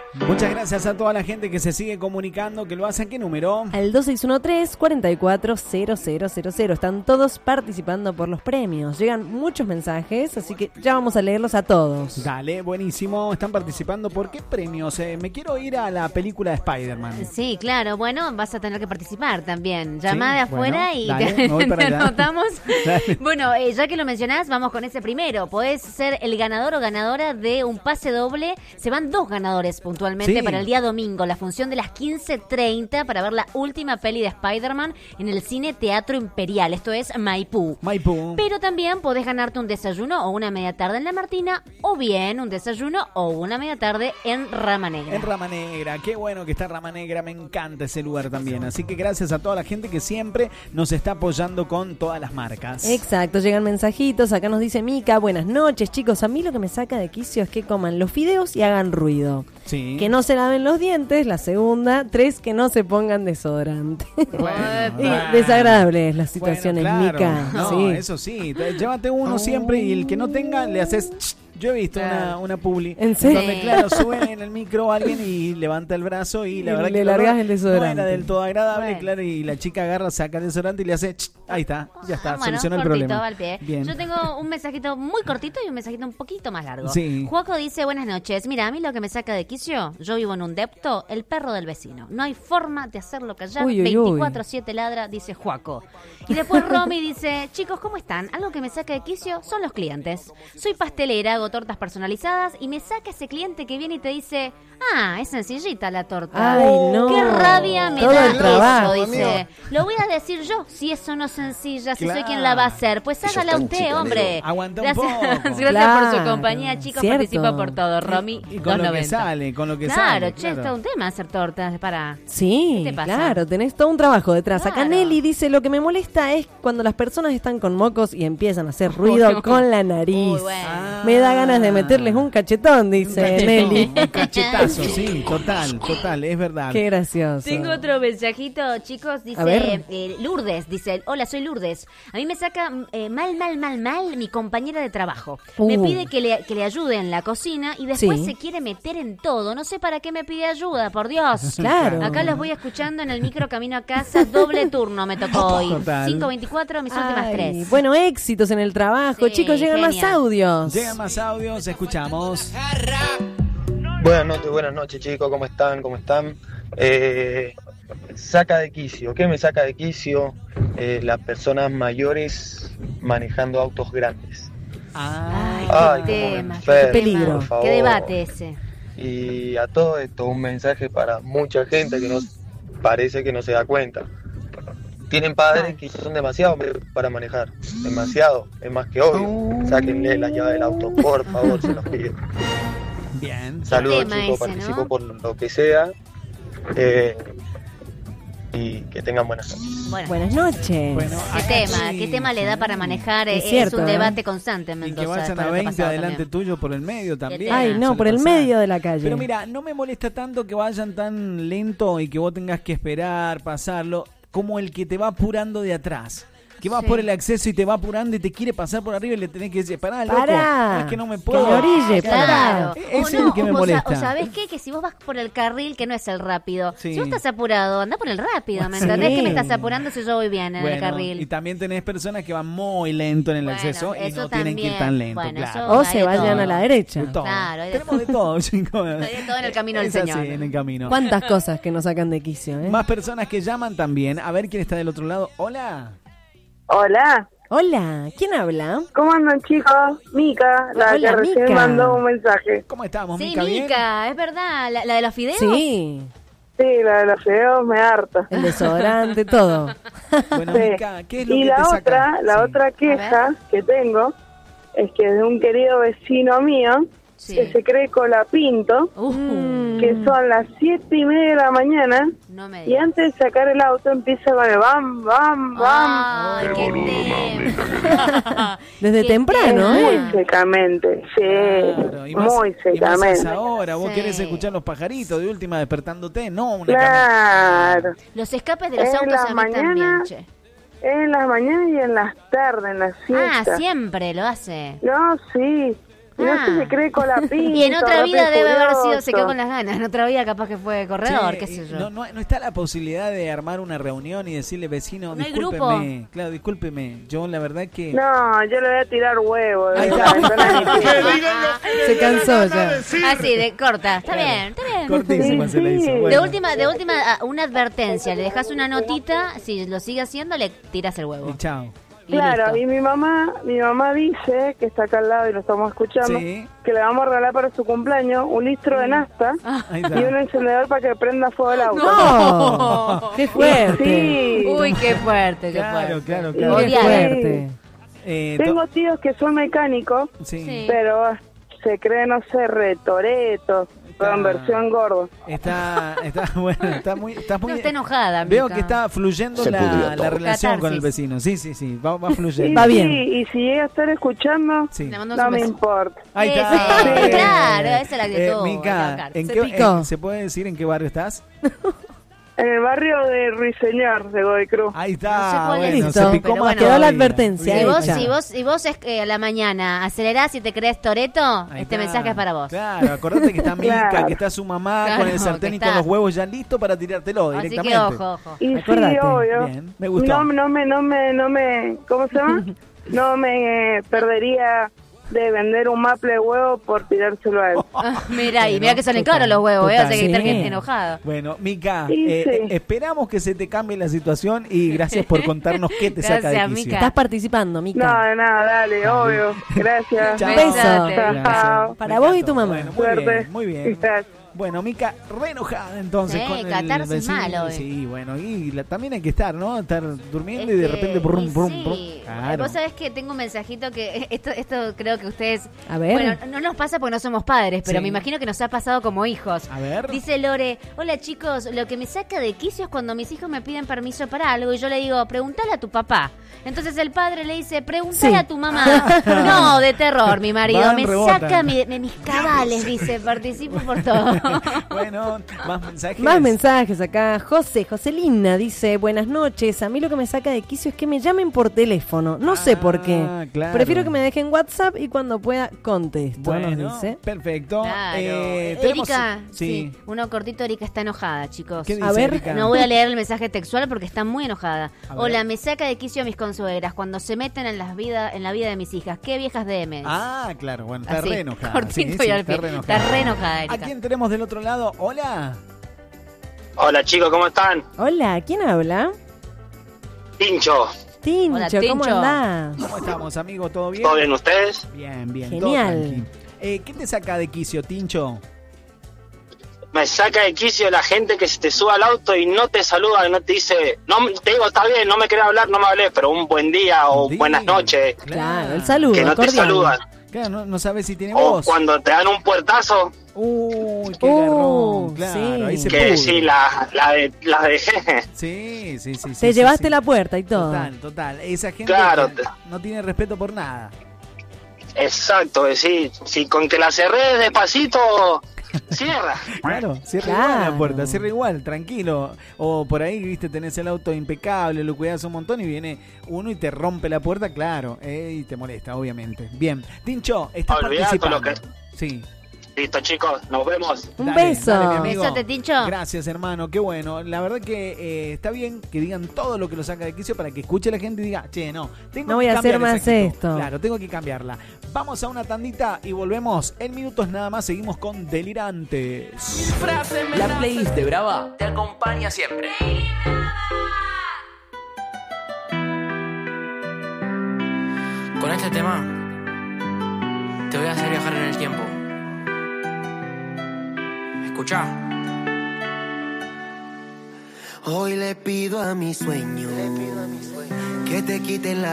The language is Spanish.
Muchas gracias a toda la gente que se sigue comunicando, que lo hace. ¿A qué número? Al 2613-440000. Están todos participando por los premios. Llegan muchos mensajes, así que ya vamos a leerlos a todos. Dale, buenísimo. Están participando. ¿Por qué premios? Me quiero ir a la película de Spider-Man. Sí, claro. Bueno, vas a tener que participar también. Llamá de afuera bueno, y dale, te, me voy para te allá. anotamos. Dale. Bueno, ya que lo mencionás, vamos con ese primero. Podés ser el ganador o ganadora de un pase doble. Se van 2 ganadores puntualmente para el día domingo. La función de las 15:30 para ver la última peli de Spider-Man en el Cine Teatro Imperial. Esto es Maipú. Pero también podés ganarte un desayuno o una media tarde en La Martina, o bien un desayuno o una media tarde en Rama Negra. En Rama Negra, qué bueno que está Rama Negra, me encanta ese lugar también. Así que gracias a toda la gente que siempre nos está apoyando con todas las marcas. Exacto, llegan mensajitos. Acá nos dice Mica, buenas noches, chicos. A mí lo que me saca de quicio es que coman los fideos y hagan ruido. Sí. Que no se laven los dientes, la segunda. 3, que no se pongan desodorante. Desagradable es la situación, claro. Mica. No, sí. eso sí, llévate uno siempre y el que no tenga le haces... Yo he visto una publi. ¿En serio? Donde, claro, suben en el micro a alguien y levanta el brazo y la verdad le que largas el desodorante. no era del todo agradable, claro, y la chica agarra, saca el desodorante y le hace... Ahí está, ya está, soluciona el cortito, problema. al pie. Bien. Yo tengo un mensajito muy cortito y un mensajito un poquito más largo. Sí. Juaco dice, buenas noches. Mira, a mí lo que me saca de quicio, yo vivo en un depto, el perro del vecino. No hay forma de hacerlo callar. 24/7 ladra, dice Juaco. Y después Romy dice, chicos, ¿cómo están? Algo que me saca de quicio son los clientes. Soy pastelera, hago tortas personalizadas y me saca ese cliente que viene y te dice, es sencillita la torta. Ay, no. Qué rabia me Todo da el trabajo, eso, dice. Lo voy a decir yo, si eso no es sencilla, si soy quien la va a hacer. Pues hágala usted, hombre. Aguanta un Gracias, poco. gracias por su compañía, chicos. Cierto. Participa por todo, Romy. Y con lo 2.90. que sale, con lo que Claro, sale. che, está un tema hacer tortas para... Sí, ¿Qué te pasa? claro, tenés todo un trabajo detrás. Acá Claro. Nelly dice, lo que me molesta es cuando las personas están con mocos y empiezan a hacer ruido no. con la nariz. Uy, bueno. Me da ganas de meterles un cachetón, dice Nelly. Un cachetazo, sí, total, es verdad. Qué gracioso. Tengo otro mensajito, chicos, A ver. dice Lourdes, dice, hola, soy Lourdes. A mí me saca mal mi compañera de trabajo. Me pide que le ayude en la cocina y después Sí. se quiere meter en todo. No sé para qué me pide ayuda, por Dios. Claro. Acá los voy escuchando en el micro camino a casa, doble turno me tocó hoy. Total. 5:24, mis últimas Ay, 3. bueno, éxitos en el trabajo. Sí, Chicos, llegan más genial. audios. Llegan más audios, escuchamos. Buenas noches chicos, ¿cómo están? Saca de quicio, ¿qué me saca de quicio? Las personas mayores manejando autos grandes. Ay, Ay, qué cómo me tema, enfermo, qué peligro. por favor. Qué debate ese. Y a todo esto un mensaje para mucha gente que no parece que no se da cuenta. Tienen padres que son demasiado mayores para manejar, demasiado, es más que obvio. Sáquenle la llave del auto, por favor, se los pido. Bien. Saludos tema chicos, ese, participo ¿no? por lo que sea. Y que tengan buenas noches. Bueno, Buenas noches. Bueno, ¿Qué tema le da para manejar? Es Es cierto, un ¿eh? debate constante en Y Mendoza. que vayan después a de lo que 20 pasaba adelante también. tuyo por el medio también. Ay, no, suele por el pasar. medio de la calle. Pero mira, no me molesta tanto que vayan tan lento y que vos tengas que esperar, pasarlo, como el que te va apurando de atrás. Que vas Sí. por el acceso y te va apurando y te quiere pasar por arriba y le tenés que decir, pará, loco, Pará, es que no me que puedo. me orille, Claro. pará. Ese es O el que me o molesta. ¿sabés qué? Que si vos vas por el carril, que no es el rápido, Sí. si vos estás apurado, anda por el rápido, ¿me Sí. entendés? Que me estás apurando si yo voy bien en el Bueno, carril. y también tenés personas que van muy lento en el Bueno, acceso y eso no tienen que ir también. tan lento, Bueno, claro. eso O hay se de vayan todo. a la derecha. De todo. Claro, hay de Tenemos de todo, chicos. Hay de todo en el camino del Es Señor. así, en el camino. ¿Cuántas cosas que nos sacan de quicio, eh? Más personas que llaman también. A ver quién está del otro lado. Hola. Hola, Hola, ¿quién habla? ¿cómo andan chicos? Mica, la Hola, que recién Mica. mandó un mensaje. ¿Cómo estamos, Sí, Mica? ¿Bien? Mica, es verdad. ¿La de los fideos? Sí, Sí, la de los feos me harta. el desodorante, todo. Bueno, Sí. Mica, ¿qué es lo Y que la te saca? otra, Sí. otra queja que tengo es que de un querido vecino mío Sí. que se cree colapinto, que son las 7:30 de la mañana No me y digas. antes de sacar el auto empieza con el bam, bam, bam. Ay, qué tema. Desde Qué temprano, tema. ¿eh? Muy secamente, sí, Claro, y más, muy y más secamente. a esa hora, vos Sí. querés escuchar los pajaritos de última despertándote, no una Claro, Los escapes de los En autos la a mí mañana, también, che. en las mañanas y en las tardes, en las Ah, siestas. siempre lo hace. No, sí, Y no se cree con la pinta. Y en otra vida debe haber sido, se quedó curioso. con las ganas. En otra vida capaz que fue corredor, qué sé yo. No está la posibilidad de armar una reunión y decirle, vecino, ¿No hay discúlpeme. grupo? Claro, discúlpeme. Yo la verdad que... No, yo le voy a tirar huevos. Ahí de está. verdad, Se cansó ya. Así, de corta. Está bien, está bien. Cortísima se le hizo. Sí. Bueno. De última, una advertencia. Le dejas una notita. Si lo sigue haciendo, le tiras el huevo. Y chao. Y Claro, listo. y mi mamá dice, que está acá al lado y lo estamos escuchando, Sí. que le vamos a regalar para su cumpleaños un litro de nafta Ahí y está. un encendedor para que prenda fuego el auto. ¡No! ¡Qué fuerte! Sí. Uy, qué fuerte, qué Claro, fuerte. claro, ¡Qué claro. Odiar. fuerte! Tengo tíos que son mecánicos, Sí. Sí. pero se creen, no sé, retoretos, pero en versión gordo. Está bueno, está muy... No, está enojada, Veo Mica. que está fluyendo Se pudrió la todo. relación con el Catarsis. vecino. Sí, va Y fluyendo. Va sí, bien. y si llega a estar escuchando, Sí. Le mando no un me beso. importa. Ahí está. Sí, claro, esa es la actitud, Mica, hay que ¿en Se qué, picó. ¿se puede decir en qué barrio estás? En el barrio de Ruiseñor, de Godoy Cruz. Ahí No sé está. cuál es. Bueno, Listo. se picó Pero más bueno. Quedó la todavía. advertencia Si Bien. vos, si vos a la mañana acelerás y te crees Toreto, Ahí este está. mensaje es para vos. Claro, acordate que está Mica, Claro. que está su mamá Claro, con el sartén que y con está. los huevos ya listos para tirártelo Así directamente. que ojo. Y Acordate. sí, obvio. Bien, me gustó. No me, ¿cómo se llama? No me perdería de vender un maple de huevo por tirárselo a él. Mira, y Bueno, mira que salen total, caros los huevos, o sea que hay que estar Sí. enojado. Bueno, Mica, Sí, sí. esperamos que se te cambie la situación y gracias por contarnos qué te saca de Gracias, quicio. Mica. Estás participando, Mica. No, dale, obvio. Gracias. Chao. Besote. Chao. Para vos y tu mamá. Bueno, muy Suerte. bien, muy bien. Gracias. Bueno, Mica, re enojada entonces Sí, con el catarsis vecino. malo hoy. Sí, bueno, y también hay que estar, ¿no? Estar durmiendo y de repente brum, y brum, sí. brum. Claro. Vos sabés que tengo un mensajito que esto creo que ustedes... A ver. Bueno, no nos pasa porque no somos padres, pero Sí. me imagino que nos ha pasado como hijos. A ver. Dice Lore, hola chicos, lo que me saca de quicio es cuando mis hijos me piden permiso para algo y yo le digo, preguntale a tu papá. Entonces el padre le dice, preguntale Sí. a tu mamá. No, de terror, mi marido. Van, Me rebotan. saca mis cabales, dice, participo por todo. Bueno, más mensajes. Más mensajes acá. Joselina dice, buenas noches. A mí lo que me saca de quicio es que me llamen por teléfono. No sé por qué. Claro. Prefiero que me dejen WhatsApp y cuando pueda contesto, Bueno, nos dice. perfecto. Claro. Tenemos- Erika, Sí. sí, uno cortito, Erika está enojada, chicos. ¿Qué dice, A ver, Erika? No voy a leer el mensaje textual porque está muy enojada. A ver. Hola, me saca de quicio a mis consuegras cuando se meten en la vida de mis hijas. Qué viejas DM. Ah, claro, bueno, está Así, re enojada. cortito Sí, y al está pie. re enojada. Está re enojada, ¿A Erika. quién tenemos del otro lado? Hola. Hola chicos, ¿cómo están? Hola, ¿quién habla? Pincho, Tincho, Hola, ¿cómo Tincho. andás? ¿Cómo estamos, amigo? ¿Todo bien? ¿todo bien ustedes? Bien, bien. Genial. todo tranqui. ¿Qué te saca de quicio, Tincho? Me saca de quicio la gente que se te sube al auto y no te saluda, no te dice, no te digo, está bien, no me querés hablar, no me hables, pero un buen día o Día. buenas noches, Claro, el saludo, que no te cordial. saludan. Claro, no sabes si tiene O voz. cuando te dan un puertazo, Uy, qué garrón. Claro, sí. ahí se que pudre. sí, la de Sí, sí, sí. Te sí, llevaste sí. la puerta y todo. Total. Esa gente Claro. que no tiene respeto por nada. Exacto, sí, si con que la cerré despacito, cierra. Claro, cierra Claro. igual la puerta, cierra igual, tranquilo. O por ahí, viste, tenés el auto impecable, lo cuidás un montón y viene uno y te rompe la puerta, claro, y te molesta, obviamente. Bien, Tincho, estás Olvidate participando. lo Sí. Listo chicos, nos vemos. Un Dale, beso. dale, mi amigo. Besote, Tincho. Gracias, hermano, qué bueno. La verdad que está bien que digan todo lo que lo saca de quicio para que escuche la gente y diga, che, no, tengo No que voy a hacer cambiar más esa actitud. esto. Claro, tengo que cambiarla. Vamos a una tandita y volvemos en minutos nada más. Seguimos con Delirantes. La playlist de Brava te acompaña siempre. Con este tema te voy a hacer viajar en el tiempo. Escucha. Hoy le pido a mi sueño que te quiten la